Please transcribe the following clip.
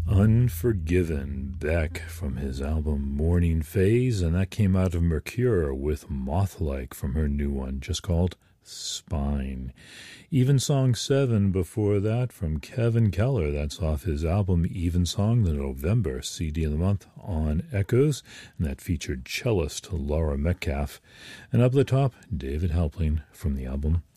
Unforgiven, Beck from his album Morning Phase, and that came out of Mercure with Moth-like from her new one, just called Spine. Evensong 7 before that from Kevin Keller, that's off his album Evensong, the November CD of the month on Echoes, and that featured cellist Laura Metcalf. And up the top, David Halpling from the album